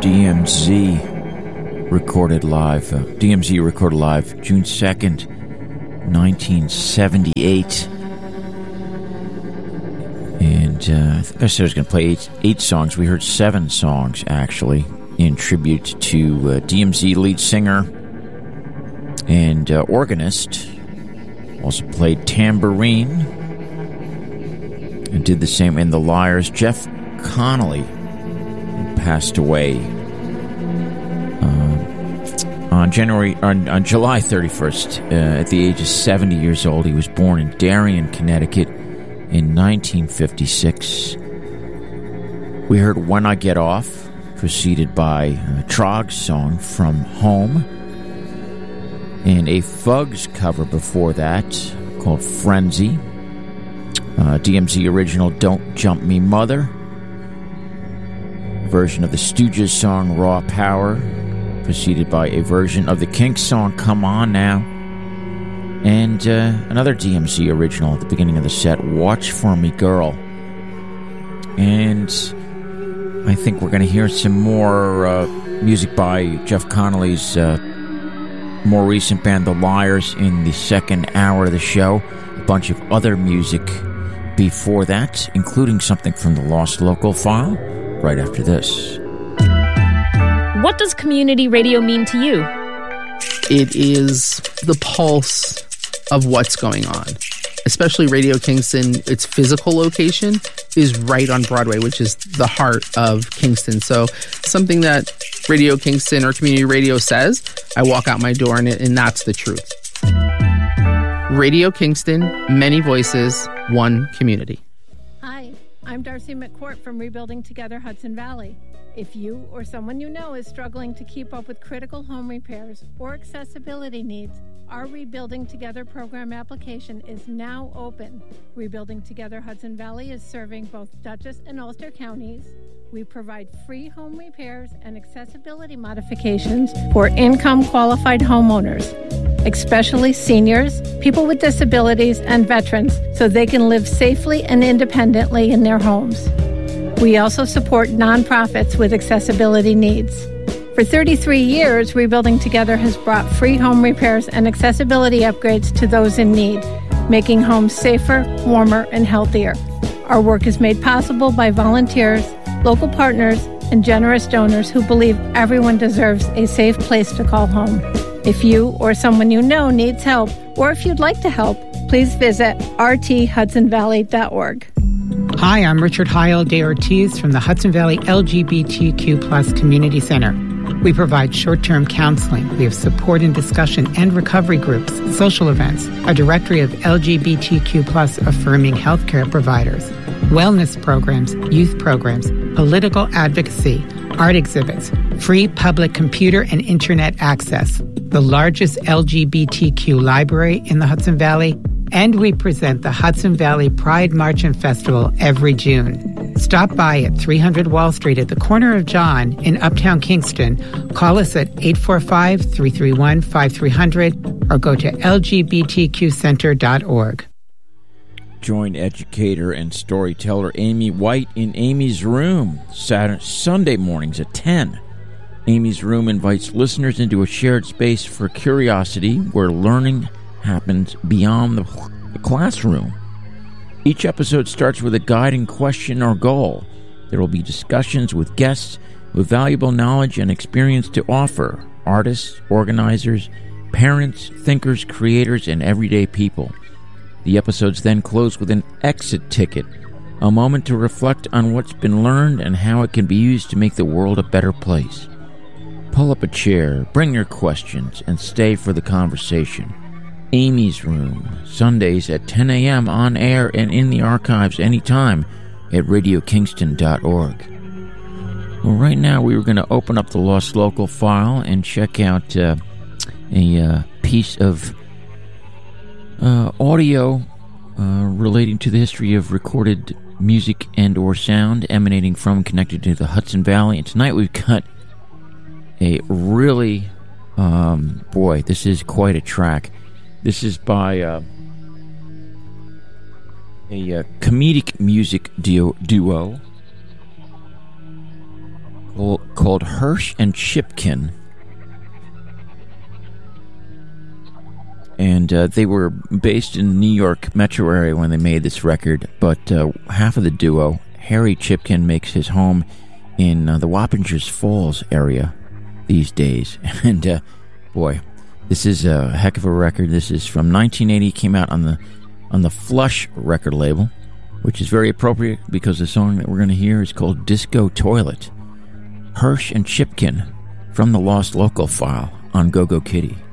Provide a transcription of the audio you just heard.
DMZ recorded live. DMZ recorded live June 2nd, 1978. And I said I was going to play eight songs. We heard 7 songs, actually, in tribute to DMZ lead singer and organist. Also played tambourine and did the same in The Liars. Jeff Connolly passed away on July 31st at the age of 70 years old. He was born in Darien, Connecticut in 1956. We heard When I Get Off, preceded by Trog's song From Home, and a Fugs cover before that called Frenzy. DMZ original Don't Jump Me Mother, version of the Stooges song Raw Power, preceded by a version of the Kinks song Come On Now, and another DMZ original at the beginning of the set, Watch For Me Girl. And I think we're going to hear some more music by Jeff Connolly's more recent band, The Liars, in the second hour of the show. A bunch of other music before that, including something from the Lost Local file, right after this. What does community radio mean to you? It is the pulse of what's going on. Especially Radio Kingston, its physical location is right on Broadway, which is the heart of Kingston. So something that Radio Kingston or community radio says, I walk out my door and that's the truth. Radio Kingston, many voices, one community. Hi, I'm Darcy McCourt from Rebuilding Together Hudson Valley. If you or someone you know is struggling to keep up with critical home repairs or accessibility needs, our Rebuilding Together program application is now open. Rebuilding Together Hudson Valley is serving both Dutchess and Ulster counties. We provide free home repairs and accessibility modifications for income-qualified homeowners, especially seniors, people with disabilities, and veterans, so they can live safely and independently in their homes. We also support nonprofits with accessibility needs. For 33 years, Rebuilding Together has brought free home repairs and accessibility upgrades to those in need, making homes safer, warmer, and healthier. Our work is made possible by volunteers, local partners, and generous donors who believe everyone deserves a safe place to call home. If you or someone you know needs help, or if you'd like to help, please visit rthudsonvalley.org. Hi, I'm Richard Heil de Ortiz from the Hudson Valley LGBTQ+ Community Center. We provide short-term counseling. We have support and discussion and recovery groups, social events, a directory of LGBTQ+ affirming healthcare providers, wellness programs, youth programs, political advocacy, art exhibits, free public computer and internet access, the largest LGBTQ library in the Hudson Valley, and we present the Hudson Valley Pride March and Festival every June. Stop by at 300 Wall Street at the corner of John in Uptown Kingston. Call us at 845-331-5300 or go to lgbtqcenter.org. Join educator and storyteller Amy White in Amy's Room, Sunday mornings at 10. Amy's Room invites listeners into a shared space for curiosity where learning happens beyond the classroom. Each episode starts with a guiding question or goal. There will be discussions with guests with valuable knowledge and experience to offer, artists, organizers, parents, thinkers, creators, and everyday people. The episodes then close with an exit ticket, a moment to reflect on what's been learned and how it can be used to make the world a better place. Pull up a chair, bring your questions, and stay for the conversation. Amy's Room, Sundays at 10 a.m. on air and in the archives anytime at radiokingston.org. Well, right now we were going to open up the Lost Local file and check out a piece of audio relating to the history of recorded music and or sound emanating from connected to the Hudson Valley. And tonight we've got a really, this is quite a track. This is by a comedic music duo called Hirsch and Chipkin. And they were based in the New York metro area when they made this record, but half of the duo, Harry Chipkin, makes his home in the Wappingers Falls area these days. And boy, this is a heck of a record. This is from 1980, came out on the Flush record label, which is very appropriate because the song that we're going to hear is called Disco Toilet. Hirsch and Chipkin from the Lost Local file on Go-Go Kitty.